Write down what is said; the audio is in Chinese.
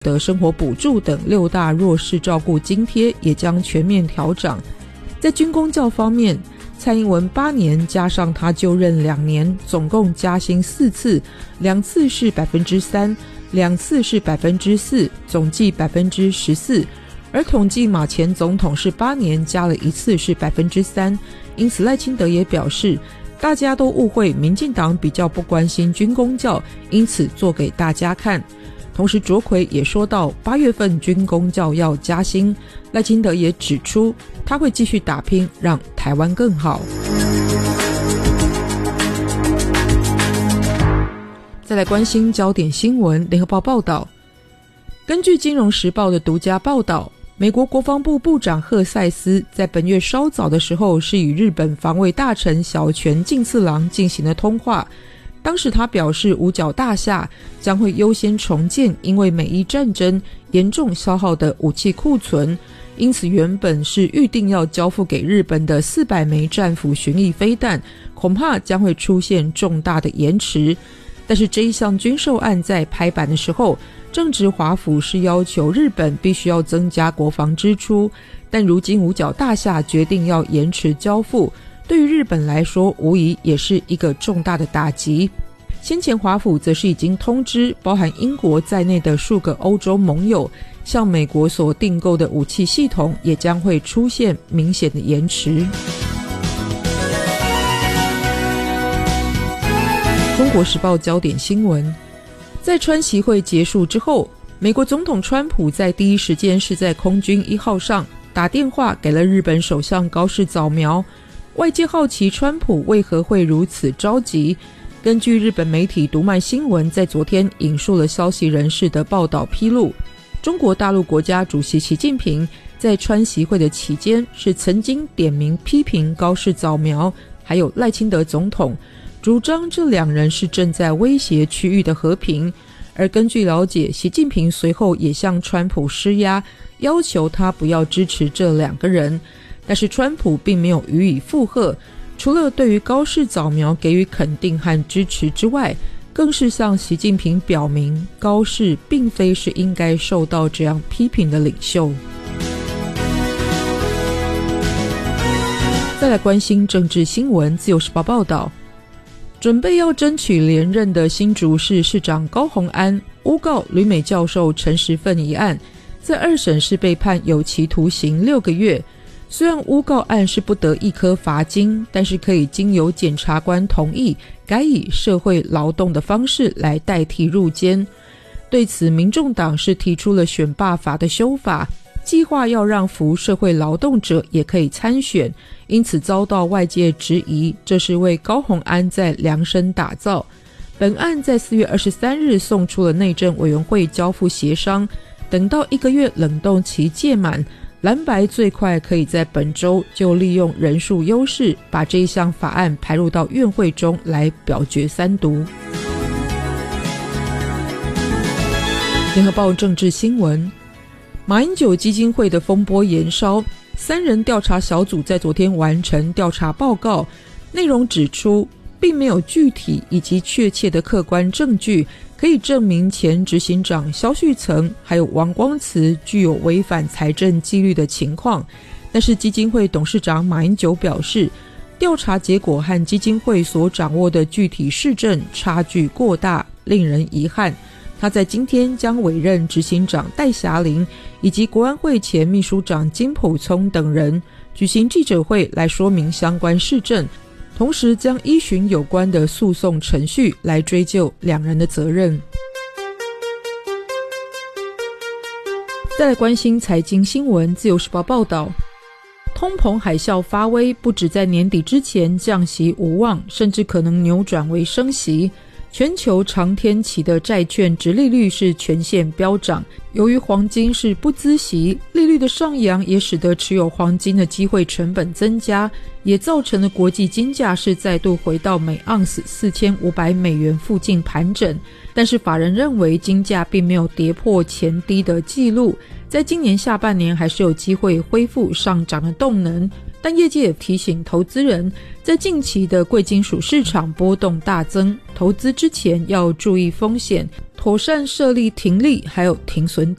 的生活补助等6大弱势照顾津贴也将全面调涨。在军公教方面，蔡英文8年加上他就任2年，总共加薪4次，2次是 3%，2次是 4%， 总计 14%。而统计马前总统是8年加了1次是 3%， 因此赖清德也表示，大家都误会民进党比较不关心军公教，因此做给大家看。同时卓奎也说到8月份军公教要加薪，赖清德也指出他会继续打拼，让台湾更好。再来关心焦点新闻，联合报报道，根据金融时报的独家报道，美国国防部部长赫塞斯在本月稍早的时候是与日本防卫大臣小泉进次郎进行了通话。当时他表示，五角大厦将会优先重建因为美伊战争严重消耗的武器库存，因此原本是预定要交付给日本的400枚战斧巡弋飞弹，恐怕将会出现重大的延迟。但是这一项军售案在拍板的时候，正值华府是要求日本必须要增加国防支出，但如今五角大厦决定要延迟交付，对于日本来说无疑也是一个重大的打击。先前华府则是已经通知包含英国在内的数个欧洲盟友，向美国所订购的武器系统也将会出现明显的延迟。中国时报焦点新闻，在川习会结束之后，美国总统川普在第一时间是在空军1号上打电话给了日本首相高市早苗。外界好奇川普为何会如此着急。根据日本媒体读卖新闻在昨天引述了消息人士的报道披露，中国大陆国家主席习近平在川习会的期间是曾经点名批评高市早苗还有赖清德总统，主张这2人是正在威胁区域的和平。而根据了解，习近平随后也向川普施压，要求他不要支持这2个人，但是川普并没有予以附和，除了对于高市早苗给予肯定和支持之外，更是向习近平表明高市并非是应该受到这样批评的领袖。再来关心政治新闻，自由时报报道，准备要争取连任的新竹市市长高虹安诬告旅美教授陈时奋一案，在2审是被判有期徒刑6个月。虽然诬告案是不得一颗罚金，但是可以经由检察官同意，改以社会劳动的方式来代替入监。对此，民众党是提出了选罢法的修法，计划要让服社会劳动者也可以参选，因此遭到外界质疑，这是为高虹安在量身打造。本案在4月23日送出了内政委员会交付协商，等到1个月冷冻期届满，蓝白最快可以在本周就利用人数优势，把这一项法案排入到院会中来表决3读。联合报政治新闻，马英九基金会的风波延烧，3人调查小组在昨天完成调查报告，内容指出并没有具体以及确切的客观证据可以证明前执行长萧旭岑还有王光慈具有违反财政纪律的情况，但是基金会董事长马英九表示，调查结果和基金会所掌握的具体事证差距过大，令人遗憾。他在今天将委任执行长戴霞玲以及国安会前秘书长金溥聪等人举行记者会来说明相关事证，同时将依循有关的诉讼程序来追究2人的责任。再来关心财经新闻，自由时报报道，通膨海啸发威，不止在年底之前降息无望，甚至可能扭转为升息。全球长天期的债券殖利率是全线飙涨，由于黄金是不孳息，利率的上扬也使得持有黄金的机会成本增加，也造成了国际金价是再度回到每盎司4500美元附近盘整。但是法人认为金价并没有跌破前低的记录，在今年下半年还是有机会恢复上涨的动能。 但业界也提醒投资人，在近期的贵金属市场波动大增，投资之前要注意风险，妥善设立停利还有停损点。